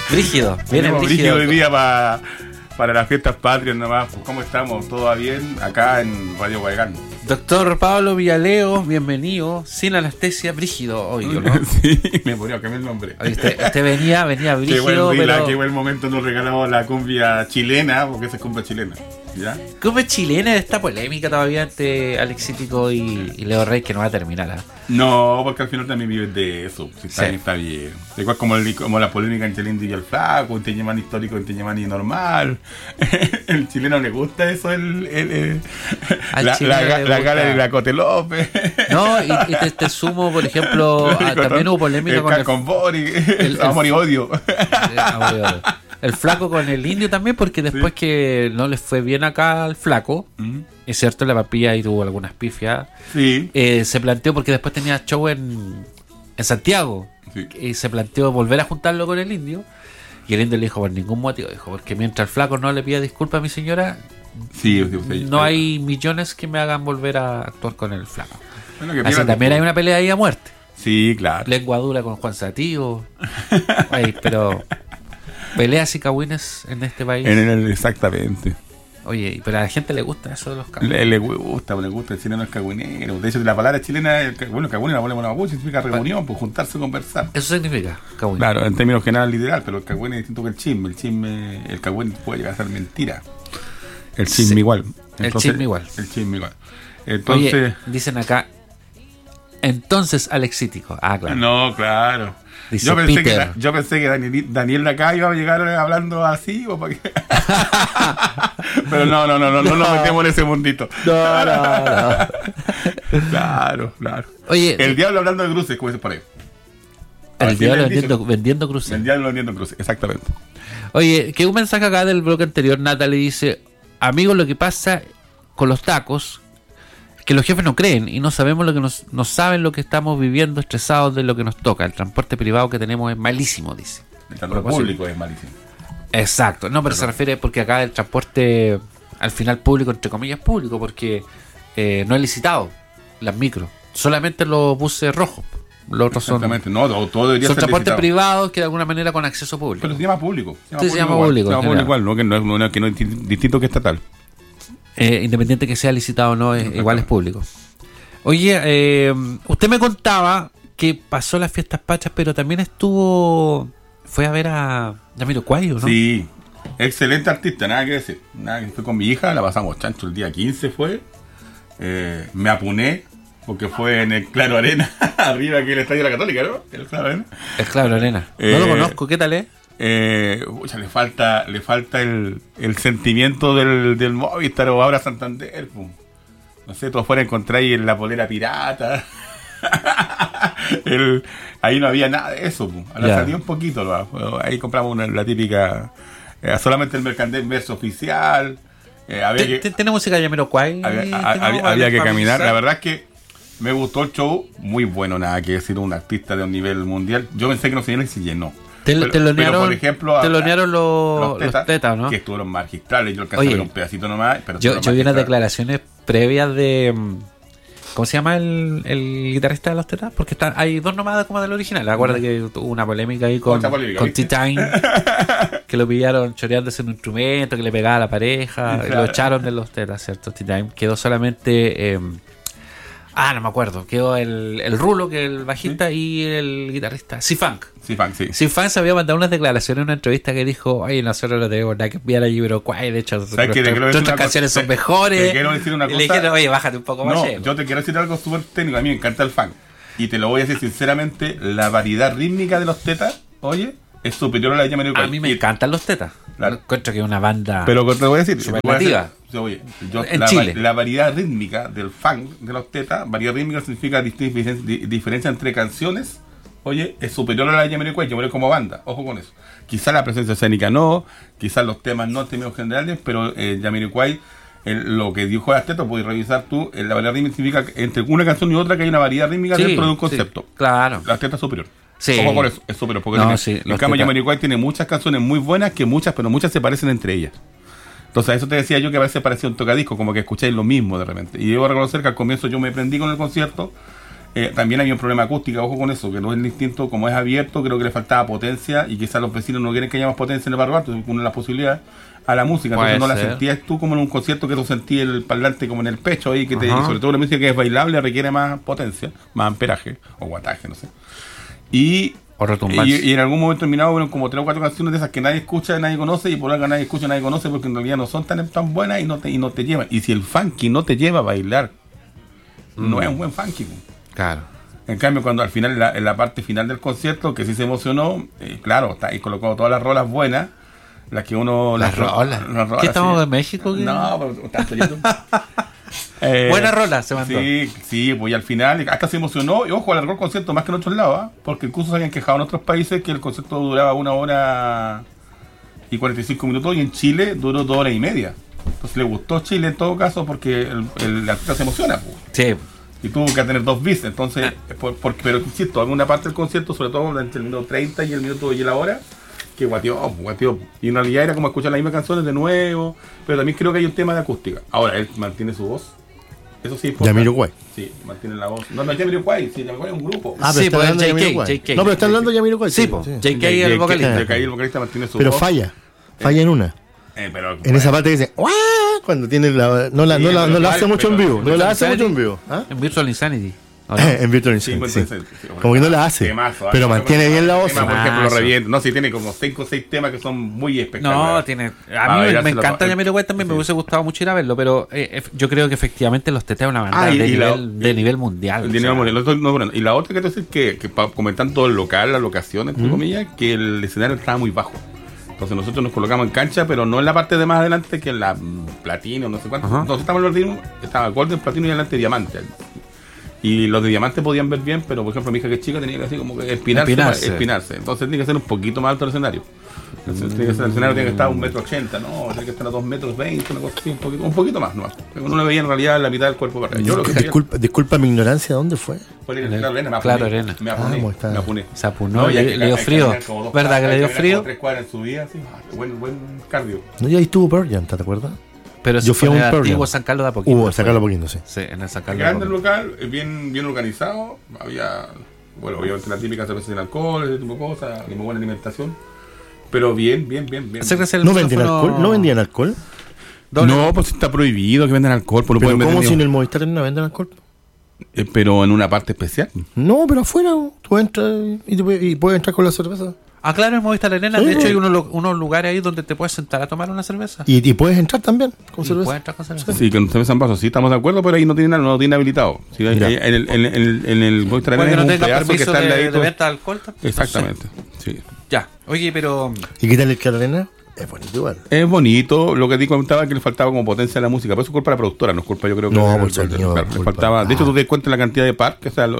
Brígido, viene Tenemos brígido. hoy día para las fiestas patrias nomás. Pues, ¿cómo estamos? ¿Todo bien? Acá en Radio Guayán. Doctor Pablo Villaleo, bienvenido. Sin anestesia, brígido hoy, ¿no? Sí, me ponía a cambiar el nombre. Usted venía brígido, Qué buen momento nos regaló la cumbia chilena, porque esa es cumbia chilena. ¿Ya? Cumbia chilena, esta polémica todavía entre Alex Cítico y Leo Rey, que no va a terminar, ¿eh? No, porque al final también vives de eso. Si está, Sí. bien, está bien. Igual como la polémica entre el indio y el flaco, un Teñemani histórico y un Teñemani normal. El chileno le gusta eso, la gala de la Cote López. No, y te sumo, por ejemplo, también hubo polémica con Bori, amor y odio. El flaco con el indio también, porque después que no les fue bien acá al flaco, es cierto, la papilla ahí tuvo algunas pifias. Sí. Se planteó, porque después tenía show en Santiago, Sí. y se planteó volver a juntarlo con el indio. Y el indio le dijo, por ningún motivo, dijo, porque mientras el flaco no le pida disculpas a mi señora, Sí, no hay millones que me hagan volver a actuar con el flaco. Bueno, que Así pierdan también hay después. una pelea ahí a muerte. Sí, claro. Lengua dura con Juan Satío. Ay, pero peleas y cagüines en este país. Exactamente. Oye, pero a la gente le gusta eso de los cagüines. Le gusta, el chileno es cagüinero. De hecho, la palabra chilena, cagüín la ponemos en mapuche, significa reunión, pues juntarse, conversar. Eso significa cagüín. Claro, en términos generales literal, pero el cagüín es distinto que el chisme. El cagüín puede llegar a ser mentira. El chisme Sí. igual. El chisme igual. El chisme igual. Entonces. Oye, dicen acá, entonces Alex Cítico. Ah, claro. No, claro. Dice Yo pensé que Daniel de acá iba a llegar hablando así o para qué. Pero no nos metemos en ese mundito. No. Claro. Oye, El diablo hablando de cruces, como dice por ahí. el Así diablo le han dicho. vendiendo cruces. El diablo vendiendo cruces, exactamente. Oye, que un mensaje acá del bloque anterior, Natalie dice, amigos, lo que pasa con los tacos, que los jefes no creen y no sabemos lo que no saben lo que estamos viviendo, estresados de lo que nos toca. El transporte privado que tenemos es malísimo, dice. El transporte público es malísimo. Exacto, no, pero se refiere porque acá el transporte, al final público, entre comillas público, porque no es licitado, las micros, solamente los buses rojos. Los otros son todo debería ser transportes licitado. privados que de alguna manera con acceso público. Pero se llama público. Sí, se llama público, Se llama en público igual, que no es distinto que estatal. Independiente que sea licitado o no, igual es público. Oye, usted me contaba que pasó las fiestas pachas, pero también fue a ver a Jamiroquai, ¿no? Sí, excelente artista, nada que decir. Nada que fui con mi hija, la pasamos chancho el día 15 fue. Me apuné porque fue en el Claro Arena, arriba que el Estadio de la Católica, ¿no? El Claro Arena. Es claro, Arena. No lo conozco, ¿qué tal es? Le falta el sentimiento del Movistar o ahora Santander. Pum. No sé, tú afuera encontráis en la polera pirata. Ahí no había nada de eso. Pum. Ahora salió un poquito. Ahí compramos la típica. Solamente el Mercandenverso oficial. ¿Tiene música de Jamiroquai? Había que caminar. La verdad es que me gustó el show. Muy bueno, nada que decir. Un artista de un nivel mundial. Yo pensé que no se llenó y se llenó. Telonearon, por ejemplo, los tetas, ¿no? que estuvieron magistrales. Yo alcancé a ver un pedacito nomás. Pero yo vi unas declaraciones previas de... ¿Cómo se llama el guitarrista de los tetas? Porque hay dos nomás como del original. Acuérdate que tuvo una polémica ahí con T-Time, que lo pillaron choreándose en un instrumento, que le pegaba a la pareja, y lo echaron de los tetas, ¿cierto? T-Time quedó solamente... no me acuerdo. Quedó el Rulo, que es el bajista, y el guitarrista. C-Funk. C-Funk se había mandado unas declaraciones en una entrevista que dijo: oye, nosotros no tenemos nada que enviar a Jamiroquai. De hecho, nuestras canciones son mejores. Te quiero decir una cosa. Y le dijeron: oye, bájate un poco más. No, yo te quiero decir algo súper técnico. A mí me encanta el funk. Y te lo voy a decir sinceramente: la variedad rítmica de los tetas, oye, es superior a la de Jamiroquai. A mí me encantan los tetas. Claro. Encuentro que es una banda. Pero te voy a decir, superlativa. Oye, en Chile. La variedad rítmica del funk de los tetas, variedad rítmica significa diferencia entre canciones. Oye, es superior a la de Jamiroquai como banda, ojo con eso. Quizás la presencia escénica no, quizás los temas no en términos generales, pero Jamiroquai, lo que dijo Asteto, puedes revisar tú, la variedad rítmica significa que entre una canción y otra que hay una variedad rítmica dentro de un concepto. Sí, claro. La Asteto es superior. Sí. Ojo con eso, es superior, porque en cambio Jamiroquai tiene muchas canciones muy buenas, pero muchas se parecen entre ellas. Entonces a eso te decía yo que a veces parecía un tocadisco, como que escucháis lo mismo de repente. Y debo reconocer que al comienzo yo me prendí con el concierto. También hay un problema acústico, ojo con eso, que no es distinto, como es abierto, creo que le faltaba potencia y quizás los vecinos no quieren que haya más potencia en el barrio alto, una de las posibilidades a la música, entonces no la sentías tú como en un concierto que tú sentías el parlante como en el pecho ahí, que te, sobre todo la música que es bailable requiere más potencia, más amperaje o guataje, no sé. Y en algún momento terminado fueron como 3 o 4 canciones de esas que nadie escucha, nadie conoce, y por algo nadie escucha, nadie conoce, porque en realidad no son tan buenas y no te llevan. Y si el funky no te lleva a bailar, no es un buen funky. Claro. En cambio, cuando al final, en la parte final del concierto, que sí se emocionó, claro, está ahí colocado todas las rolas buenas, las que uno... Las rolas. ¿Qué estamos de México? No, pero estás leyendo. Buena rola se mandó. Sí, pues y al final hasta se emocionó, y ojo, alargó el concierto más que en otros lados, porque incluso se habían quejado en otros países que el concierto duraba 1 hora y 45 minutos, y en Chile duró 2 horas y media. Entonces le gustó Chile en todo caso, porque el artista se emociona, pues. Sí. Y tuvo que tener 2 bits, entonces, pero insisto, alguna parte del concierto, sobre todo entre el minuto 30 y el minuto y la hora, que guateó. Y en realidad era como escuchar las mismas canciones de nuevo, pero también creo que hay un tema de acústica. Ahora, él mantiene su voz. Eso sí, Jamiroquai. Sí, mantiene la voz. No es Jamiroquai, sí, Jamiroquai es un grupo. Sí, pues JK. No, pero está hablando de Jamiroquai. Sí, pues. JK es el vocalista. JK el vocalista mantiene su voz. Pero falla en una. En esa parte que dice ¡guau! Cuando tiene no la hace mucho en vivo. No la hace mucho en vivo. En Virtual Insanity. En Virtual Insanity. Como que no la hace. Pero mantiene bien la voz. Por ejemplo, lo revienta. No, sí, tiene como 5 o 6 temas que son muy espectaculares. No, tiene. A mí me encanta Jamiroquai también. Me hubiese gustado mucho ir a verlo. Pero yo creo que efectivamente los tetea una banda de nivel mundial. Y la otra que te decir que comentan todo el local, la locación, entre comillas, que el escenario estaba muy bajo. Entonces nosotros nos colocamos en cancha, pero no en la parte de más adelante, que en la platino, no sé cuánto. Entonces estaba Golden, platino y adelante diamante. Y los de diamante podían ver bien, pero por ejemplo mi hija que es chica tenía que así como que espinarse. Entonces tiene que ser un poquito más alto el escenario. El escenario tiene que estar a 1,80 m, ¿no? Tiene que estar a 2,20 m, una cosa así, un poquito más, ¿no? Uno le veía en realidad la mitad del cuerpo para arriba. Disculpa mi ignorancia, ¿dónde fue? Fue en Arena. Claro, Arena. Me apuné. Se apunó, le dio frío. ¿Verdad que le dio frío? 3 cuadras en su vida, así. Buen cardio. No, ya ahí estuvo Pearl Jam, ¿te acuerdas? Pero yo fui a un antiguo San Carlos de Apoquindo. San Carlos de Apoquindo, sí. Sí, en el San Carlos. Grande el local, bien organizado. Había, obviamente la típica cerveza sin alcohol, ese tipo de cosas, y muy buena alimentación. Pero bien. ¿No vendían alcohol? No, pues está prohibido que vendan alcohol. Pero ¿cómo si en el Movistar no venden alcohol? Pero en una parte especial. No, pero afuera tú entras y puedes entrar con la cerveza. Ah, claro, en Movistar Arena. De hecho, hay unos lugares ahí donde te puedes sentar a tomar una cerveza. Y puedes entrar también con cerveza. Puedes entrar con cerveza. Sí, con cerveza en vaso. Sí, estamos de acuerdo, pero ahí no tiene habilitado. Sí, en el Movistar Arena no es un tenga pedazo permiso que está de venta de alcohol. Exactamente. Sí. Ya. Oye, pero... ¿Y qué tal el Arena? Es bonito igual. Es bonito. Lo que te comentaba es que le faltaba como potencia a la música. Pero eso es culpa de la productora, no es culpa, yo creo que... No, por sonido. Le faltaba... De hecho, tú te das cuenta de la cantidad de parques, o sea,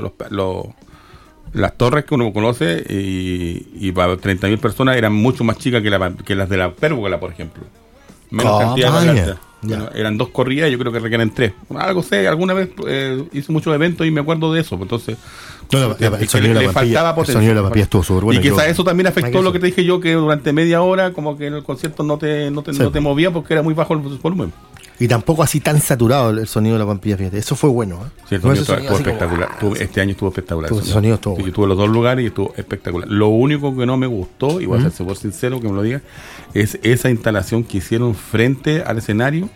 las torres que uno conoce, y para 30.000 personas eran mucho más chicas que las de la Pérgola, por ejemplo. Menos cantidad de parlantes. Bueno, eran 2 corridas, yo creo que requieren 3. Algo sé, alguna vez hice muchos eventos y me acuerdo de eso. Entonces, el sonido de la papilla estuvo súper bueno. Y quizás eso también afectó lo que te dije yo, que durante media hora como que en el concierto no te movía porque era muy bajo el volumen. Y tampoco así tan saturado el sonido de la pampilla, fíjate. Eso fue bueno, ¿eh? Sí, el sonido estuvo espectacular. Este año estuvo espectacular. El sonido estuvo bueno. Yo estuve en los 2 lugares y estuvo espectacular. Lo único que no me gustó, y voy a ser por sincero que me lo diga, es esa instalación que hicieron frente al escenario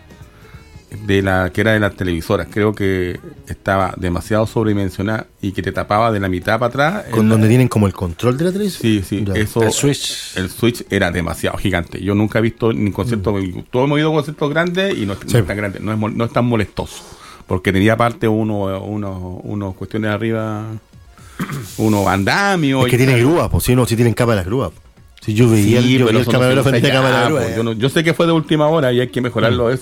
que era de las televisoras. Creo que estaba demasiado sobredimensionada y que te tapaba de la mitad para atrás. ¿Con donde tienen como el control de la televisión? Sí, eso. El switch era demasiado gigante. Yo nunca he visto ni conciertos, todos hemos ido a conciertos grandes y no es tan grande, no es tan molestoso. Porque tenía aparte unos cuestiones arriba, unos andamios. Es que tiene grúas, pues si tienen capa de las grúas. Si yo veía el camarógrafo frente a cámara de grúas. Yo sé que fue de última hora y hay que mejorarlo eso.